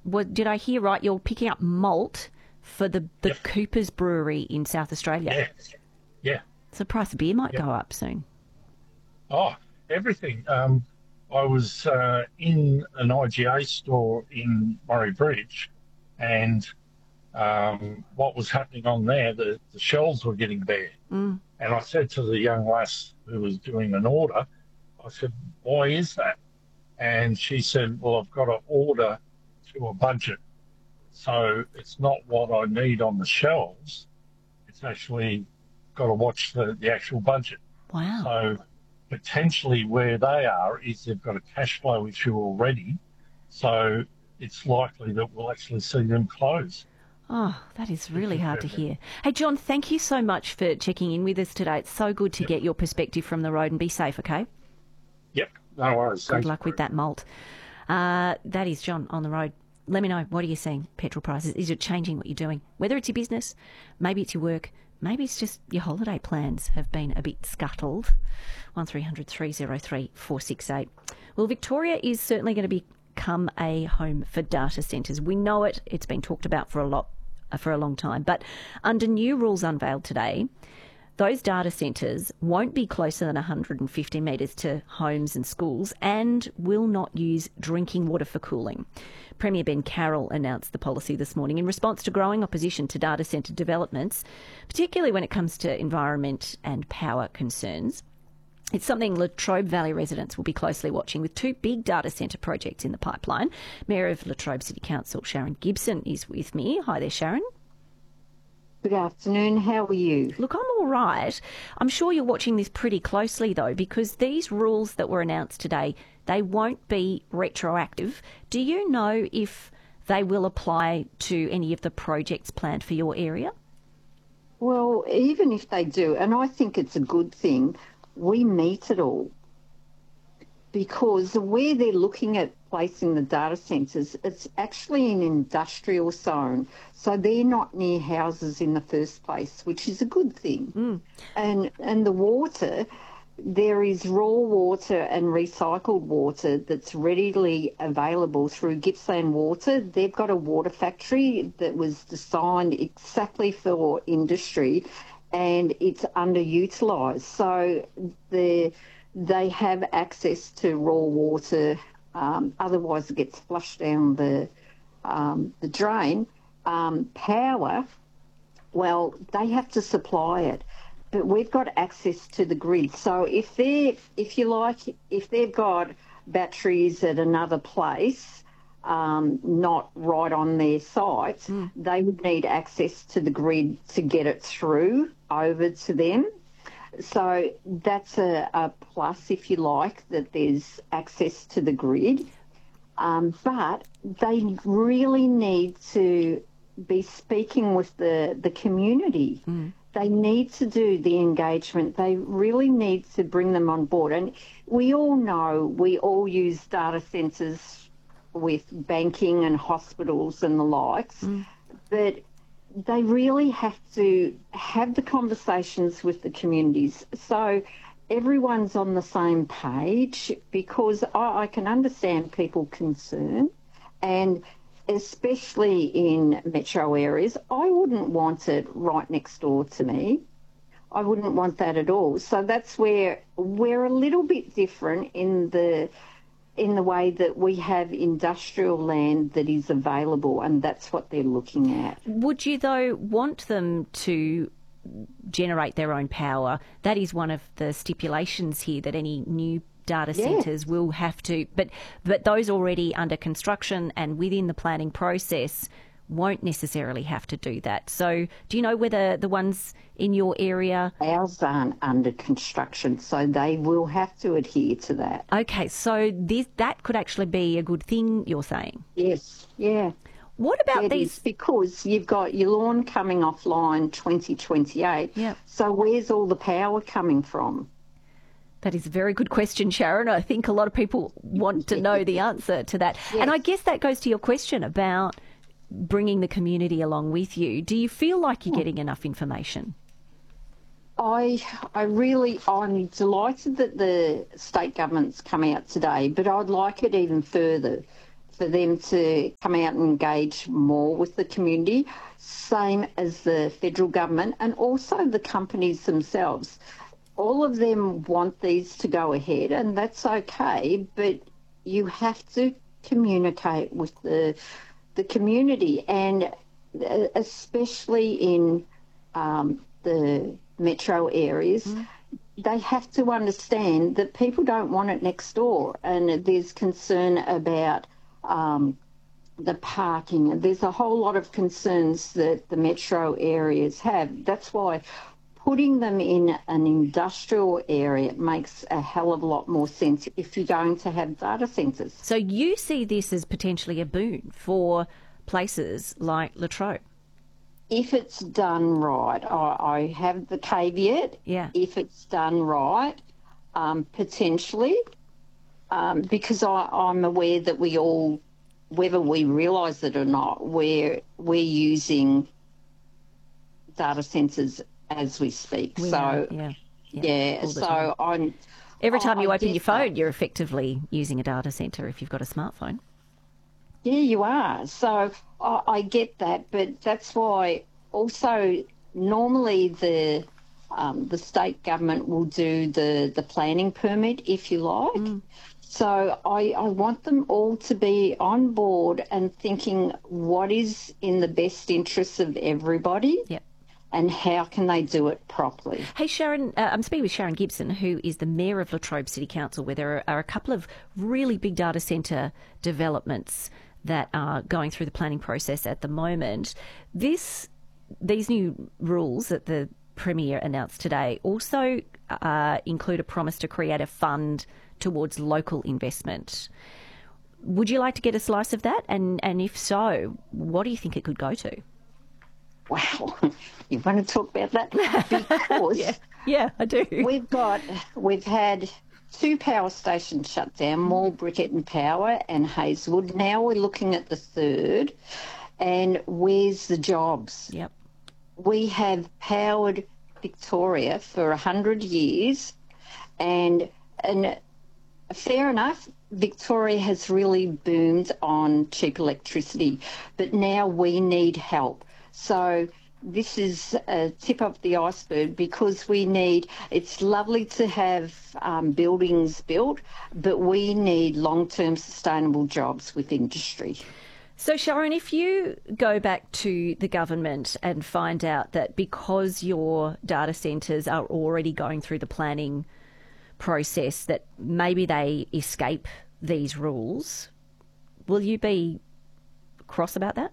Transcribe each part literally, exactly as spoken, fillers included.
what, did I hear right? You're picking up malt for the, the Yep. Cooper's Brewery in South Australia. Yeah, yeah. So the price of beer might Yep. go up soon. Oh, everything. Um, I was uh, in an I G A store in Murray Bridge, and um, what was happening on there, the, the shelves were getting bare. Mm. And I said to the young lass who was doing an order, I said, why is that? And she said, well, I've got to order to a budget. So it's not what I need on the shelves. It's actually got to watch the, the actual budget. Wow. So potentially where they are is they've got a cash flow issue already. So it's likely that we'll actually see them close. Oh, that is really hard to hear. Hey, John, thank you so much for checking in with us today. It's so good to Yep. get your perspective from the road, and be safe, okay? Yep, no worries. Good Thanks. luck with that malt. Uh, that is John on the road. Let me know, what are you seeing? Petrol prices, is it changing what you're doing? Whether it's your business, maybe it's your work, maybe it's just your holiday plans have been a bit scuttled. one three hundred three oh three four six eight. Well, Victoria is certainly going to become a home for data centres. We know it. It's been talked about for a lot, uh, for a long time. But under new rules unveiled today, those data centres won't be closer than one hundred fifty metres to homes and schools, and will not use drinking water for cooling. Premier Ben Carroll announced the policy this morning in response to growing opposition to data centre developments, particularly when it comes to environment and power concerns. It's something Latrobe Valley residents will be closely watching, with two big data centre projects in the pipeline. Mayor of Latrobe City Council, Sharon Gibson, is with me. Hi there, Sharon. Good afternoon. How are you? Look, I'm all right. I'm sure you're watching this pretty closely, though, because these rules that were announced today, they won't be retroactive. Do you know if they will apply to any of the projects planned for your area? Well, even if they do, and I think it's a good thing, we meet it all. Because where they're looking at placing the data centres, it's actually an industrial zone. So they're not near houses in the first place, which is a good thing. Mm. And and the water, there is raw water and recycled water that's readily available through Gippsland Water. They've got a water factory that was designed exactly for industry, and it's underutilised. So the they have access to raw water, um, otherwise it gets flushed down the um, the drain. Um, power, well, they have to supply it, but we've got access to the grid. So if they, if you like, if they've got batteries at another place, um, not right on their site, mm. they would need access to the grid to get it through over to them. So that's a, a plus, if you like, that there's access to the grid. Um, but they really need to be speaking with the, the community. Mm. They need to do the engagement. They really need to bring them on board. And we all know, we all use data centres with banking and hospitals and the likes, mm. but they really have to have the conversations with the communities so everyone's on the same page, because I, I can understand people concerned, and especially in metro areas, I wouldn't want it right next door to me. I wouldn't want that at all. So that's where we're a little bit different in the in the way that we have industrial land that is available, and that's what they're looking at. Would you, though, want them to generate their own power? That is one of the stipulations here, that any new data yeah. centres will have to, but but those already under construction and within the planning process won't necessarily have to do that. So do you know whether the ones in your area... Ours aren't under construction, so they will have to adhere to that. Okay, so this, that could actually be a good thing, you're saying? Yes, yeah. What about it these... Is because you've got your lawn coming offline twenty twenty-eight, yep. So where's all the power coming from? That is a very good question, Sharon. I think a lot of people want to know the answer to that. Yes. And I guess that goes to your question about bringing the community along with you. Do you feel like you're getting enough information? I I really, I'm delighted that the state government's come out today, but I'd like it even further, for them to come out and engage more with the community, same as the federal government and also the companies themselves. All of them want these to go ahead, and that's okay, but you have to communicate with the the community, and especially in um, the metro areas, mm. they have to understand that people don't want it next door, and there's concern about um, the parking. There's a whole lot of concerns that the metro areas have. That's why putting them in an industrial area makes a hell of a lot more sense if you're going to have data centres. So you see this as potentially a boon for places like Latrobe? If it's done right. I, I have the caveat. Yeah. If it's done right, um, potentially, um, because I, I'm aware that we all, whether we realise it or not, we're, we're using data centres as we speak. We so, are, yeah, yeah, yeah so time. I'm... Every time I, you I open your phone, that. you're effectively using a data centre if you've got a smartphone. Yeah, you are. So I, I get that, but that's why also normally the um, the state government will do the, the planning permit, if you like. Mm. So I, I want them all to be on board and thinking what is in the best interests of everybody. Yep. And how can they do it properly? Hey, Sharon, uh, I'm speaking with Sharon Gibson, who is the Mayor of Latrobe City Council, where there are, are a couple of really big data centre developments that are going through the planning process at the moment. This, these new rules that the Premier announced today also uh, include a promise to create a fund towards local investment. Would you like to get a slice of that? And, and if so, what do you think it could go to? Wow, you want to talk about that? Because yeah. yeah, I do. We've got, we've had two power stations shut down, Moore, Briquette Power and Hazelwood. Now we're looking at the third, and where's the jobs? Yep. We have powered Victoria for a hundred years, and and fair enough, Victoria has really boomed on cheap electricity, but now we need help. So this is a tip of the iceberg, because we need, it's lovely to have um, buildings built, but we need long-term sustainable jobs with industry. So, Sharon, if you go back to the government and find out that because your data centres are already going through the planning process, that maybe they escape these rules, will you be cross about that?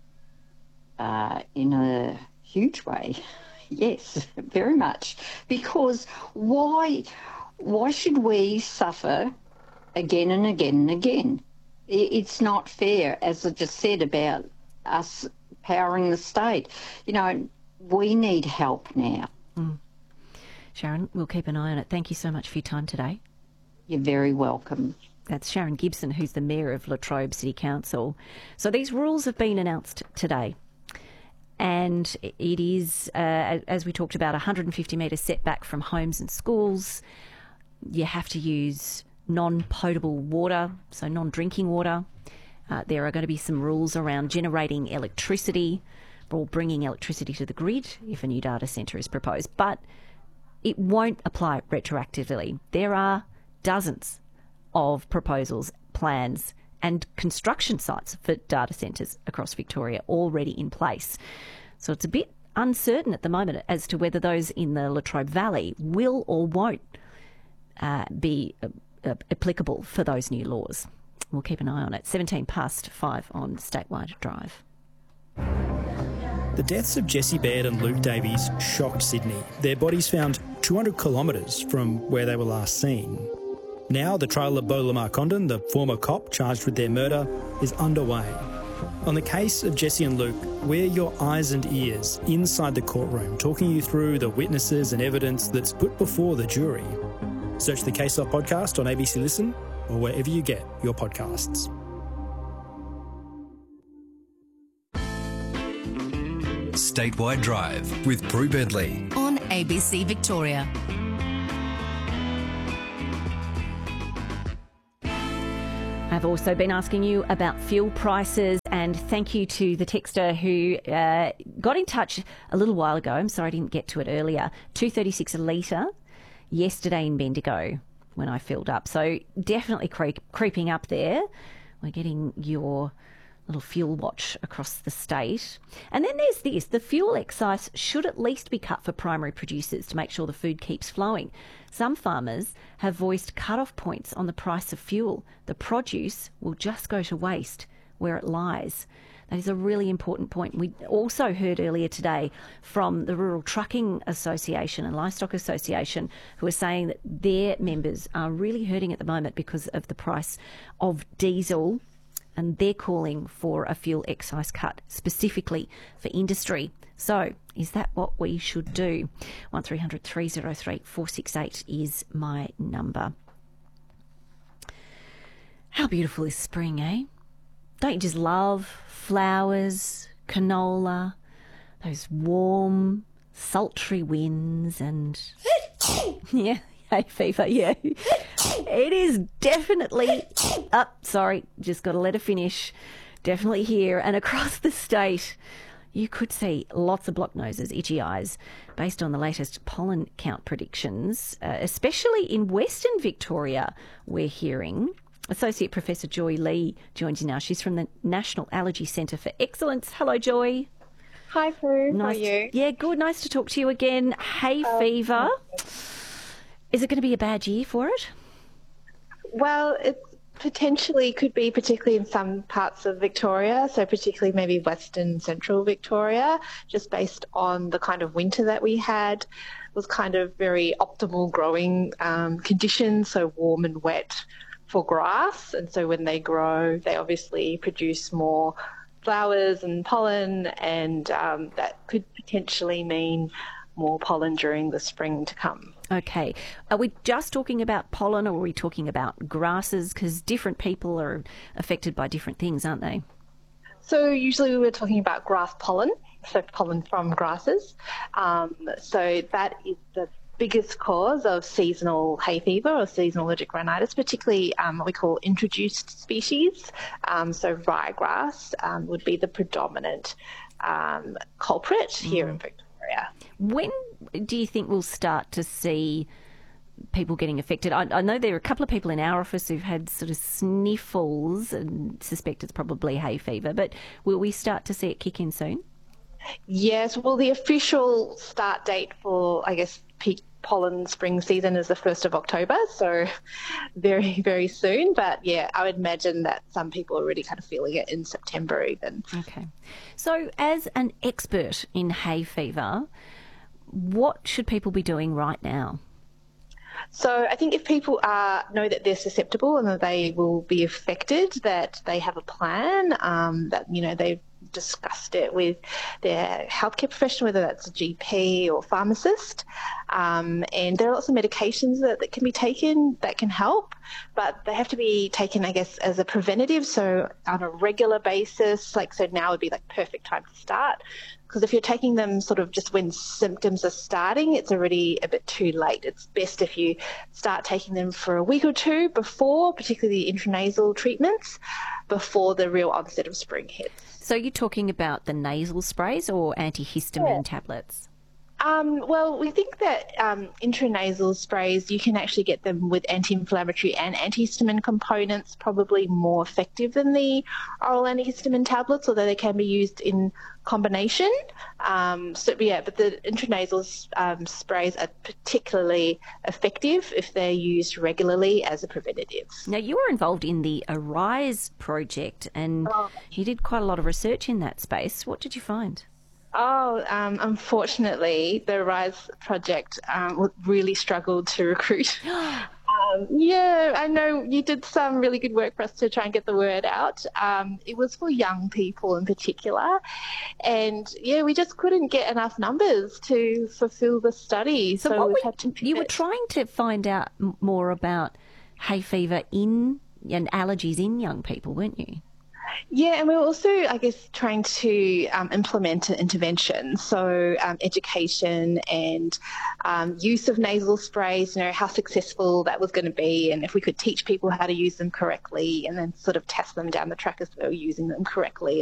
Uh, in a huge way, yes, very much. Because why, why should we suffer again and again and again? It's not fair, as I just said about us powering the state. You know, we need help now. Mm. Sharon, we'll keep an eye on it. Thank you so much for your time today. You're very welcome. That's Sharon Gibson, who's the Mayor of Latrobe City Council. So these rules have been announced today. And it is, uh, as we talked about, one hundred fifty metre setback from homes and schools. You have to use non-potable water, so non-drinking water. Uh, there are going to be some rules around generating electricity or bringing electricity to the grid if a new data centre is proposed. But it won't apply retroactively. There are dozens of proposals, plans and construction sites for data centres across Victoria already in place. So it's a bit uncertain at the moment as to whether those in the Latrobe Valley will or won't uh, be uh, uh, applicable for those new laws. We'll keep an eye on it. seventeen past five on Statewide Drive. The deaths of Jessie Baird and Luke Davies shocked Sydney. Their bodies found two hundred kilometres from where they were last seen. Now the trial of Beau Lamar Condon, the former cop charged with their murder, is underway. On the case of Jessie and Luke, we're your eyes and ears inside the courtroom, talking you through the witnesses and evidence that's put before the jury. Search the Case Off podcast on A B C Listen or wherever you get your podcasts. Statewide Drive with Prue Bentley on A B C I've also been asking you about fuel prices, and thank you to the texter who uh, got in touch a little while ago. I'm sorry I didn't get to it earlier. two thirty-six a litre yesterday in Bendigo when I filled up. So definitely creep, creeping up there. We're getting your little fuel watch across the state. And then there's this, the fuel excise should at least be cut for primary producers to make sure the food keeps flowing. Some farmers have voiced cut-off points on the price of fuel. The produce will just go to waste where it lies. That is a really important point. We also heard earlier today from the Rural Trucking Association and Livestock Association, who are saying that their members are really hurting at the moment because of the price of diesel, and they're calling for a fuel excise cut specifically for industry. So is that what we should do? one three hundred three oh three four six eight is my number. How beautiful is spring, eh? Don't you just love flowers, canola, those warm, sultry winds and... yeah, hay fever, yeah. It is definitely... Oh, sorry, just got to let her finish. Definitely here and across the state. You could see lots of blocked noses, itchy eyes, based on the latest pollen count predictions, uh, especially in Western Victoria, we're hearing. Associate Professor Joy Lee joins you now. She's from the National Allergy Centre for Excellence. Hello, Joy. Hi, Prue. Nice. How are you? Yeah, good. Nice to talk to you again. Hay um, fever. Is it going to be a bad year for it? Well, it potentially could be, particularly in some parts of Victoria, so particularly maybe Western Central Victoria, just based on the kind of winter that we had. It was kind of very optimal growing um, conditions, so warm and wet for grass, and so when they grow they obviously produce more flowers and pollen, and um, that could potentially mean more pollen during the spring to come. Okay. Are we just talking about pollen, or are we talking about grasses? Because different people are affected by different things, aren't they? So usually we're talking about grass pollen, so pollen from grasses. Um, so that is the biggest cause of seasonal hay fever or seasonal allergic rhinitis, particularly um, what we call introduced species. Um, so ryegrass um, would be the predominant um, culprit here mm. in Victoria. When do you think we'll start to see people getting affected? I, I know there are a couple of people in our office who've had sort of sniffles and suspect it's probably hay fever, but will we start to see it kick in soon? Yes, well, the official start date for, I guess, peak pollen spring season is the first of October, so very, very soon. But, yeah, I would imagine that some people are already kind of feeling it in September even. Okay. So as an expert in hay fever, what should people be doing right now? So I think if people are, know that they're susceptible and that they will be affected, that they have a plan, um, that, you know, they've discussed it with their healthcare professional, whether that's a G P or pharmacist. Um, and there are lots of medications that, that can be taken that can help, but they have to be taken, I guess, as a preventative. So on a regular basis, like, so now would be like perfect time to start. Because if you're taking them sort of just when symptoms are starting, it's already a bit too late. It's best if you start taking them for a week or two before, particularly the intranasal treatments, before the real onset of spring hits. So you're talking about the nasal sprays or antihistamine yeah. tablets? Um, well, we think that um, intranasal sprays, you can actually get them with anti-inflammatory and antihistamine components, probably more effective than the oral antihistamine tablets, although they can be used in combination. Um, so, yeah, but the intranasal um, sprays are particularly effective if they're used regularly as a preventative. Now, you were involved in the ARISE project, and oh. you did quite a lot of research in that space. What did you find? Oh, um, unfortunately, the RISE project um, really struggled to recruit. um, yeah, I know you did some really good work for us to try and get the word out. Um, it was for young people in particular. And, yeah, we just couldn't get enough numbers to fulfill the study. So, so what we we, had to you were trying to find out more about hay fever in and allergies in young people, weren't you? Yeah, and we're also, I guess, trying to um, implement an intervention. So um, education and um, use of nasal sprays, you know, how successful that was going to be, and if we could teach people how to use them correctly and then sort of test them down the track as they were using them correctly.